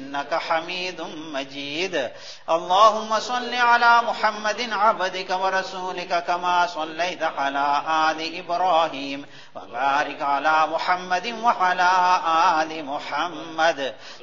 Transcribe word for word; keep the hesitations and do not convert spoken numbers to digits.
إنك حميد مجيد. اللهم صل على محمد عبدك ورسولك كما صليت على آل إبراهيم، وبارك على محمد وعلى آل محمد